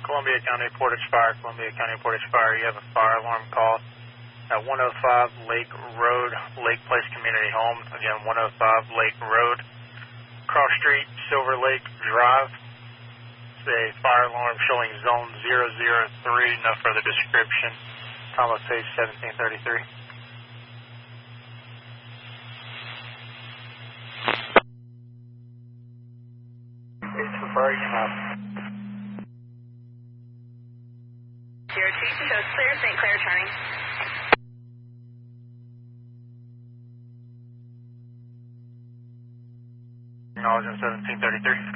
Columbia County Portage Fire, Columbia County Portage Fire. You have a fire alarm call at 105 Lake Road, Lake Place Community Home. Again, 105 Lake Road, Cross Street, Silver Lake Drive. It's a fire alarm showing zone 003. No further description. Time of page 1733. Fire, you have. Your station shows clear, St. Clair turning. Acknowledgement 1733.